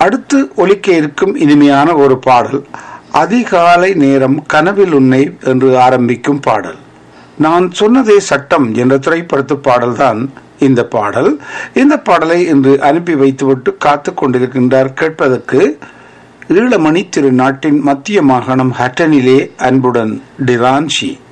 அடுத்து ஒலிக்க இருக்கும் இனிமையான ஒரு பாடல் அதிகாலை நேரம் கனவில் உன்னை என்று ஆரம்பிக்கும் பாடல். நான் சொன்னதே சட்டம் என்ற திரைப்படத்து பாடல்தான் இந்த பாடல். இந்த பாடலை இன்று அனுப்பி வைத்துவிட்டு காத்து கொண்டிருக்கின்றார் கேட்பதற்கு ஈழமணி திருநாட்டின் மத்திய மாகாணம் ஹட்டனிலே அன்புடன் டிரான்ஷி.